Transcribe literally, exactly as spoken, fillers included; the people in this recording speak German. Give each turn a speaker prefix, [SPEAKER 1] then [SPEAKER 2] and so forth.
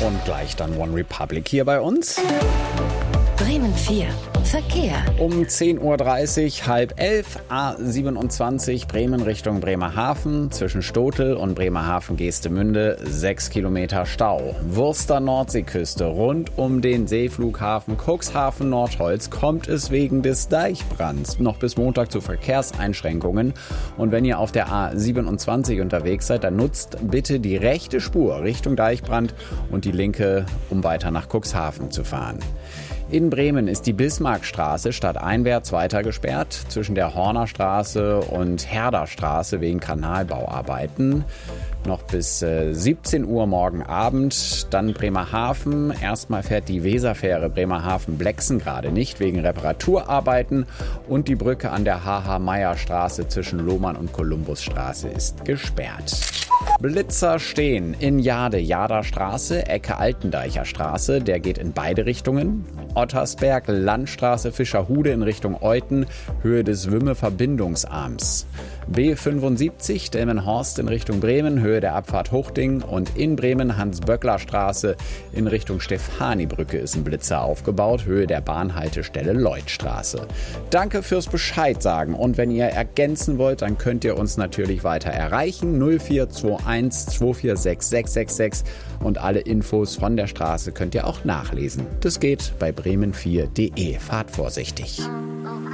[SPEAKER 1] Und gleich dann One Republic hier bei uns.
[SPEAKER 2] Bremen vier. Verkehr.
[SPEAKER 1] Um zehn Uhr dreißig, halb elf, A siebenundzwanzig, Bremen Richtung Bremerhaven. Zwischen Stotel und Bremerhaven-Geestemünde sechs Kilometer Stau. Wurster Nordseeküste rund um den Seeflughafen Cuxhaven-Nordholz kommt es wegen des Deichbrands noch bis Montag zu Verkehrseinschränkungen. Und wenn ihr auf der A siebenundzwanzig unterwegs seid, dann nutzt bitte die rechte Spur Richtung Deichbrand und die linke, um weiter nach Cuxhaven zu fahren. In Bremen ist die Bismarckstraße stadteinwärts weiter gesperrt, zwischen der Hornerstraße und Herderstraße wegen Kanalbauarbeiten. Noch bis äh, siebzehn Uhr morgen Abend. Dann Bremerhaven. Erstmal fährt die Weserfähre Bremerhaven-Blexen gerade nicht wegen Reparaturarbeiten. Und die Brücke an der H H-Meyer-Straße zwischen Lohmann und Kolumbusstraße ist gesperrt. Blitzer stehen in Jade, Jader Straße, Ecke Altendeicher Straße. Der geht in beide Richtungen. Ottersberg, Landstraße, Fischerhude in Richtung Euten, Höhe des Wümme-Verbindungsarms. B fünfundsiebzig, Delmenhorst in Richtung Bremen, Höhe der Abfahrt Hochding. Und in Bremen Hans-Böckler-Straße in Richtung Stefani-Brücke ist ein Blitzer aufgebaut, Höhe der Bahnhaltestelle Lloydstraße. Danke fürs Bescheid sagen. Und wenn ihr ergänzen wollt, dann könnt ihr uns natürlich weiter erreichen. null vier zwei eins zwei vier sechs sechs sechs sechs. Und alle Infos von der Straße könnt ihr auch nachlesen. Das geht bei bremen vier punkt de. Fahrt vorsichtig.